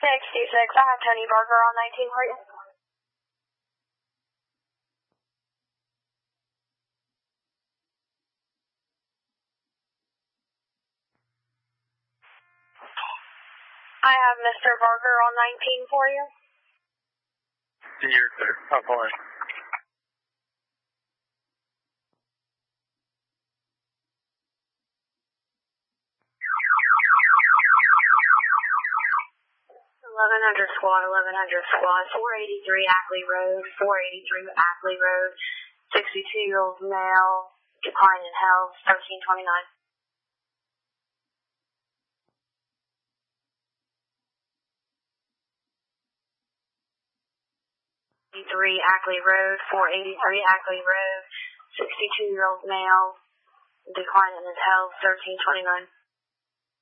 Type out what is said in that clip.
I have Tony Barker on 19 for you. I have Mr. Barker on 19 for you. You're clear. I'll call in. Squad, 483 Ackley Road, 483 Ackley Road, 62-year-old male, decline in health, 1329. 483 Ackley Road, 483 Ackley Road, 62-year-old male, decline in his health, 1329.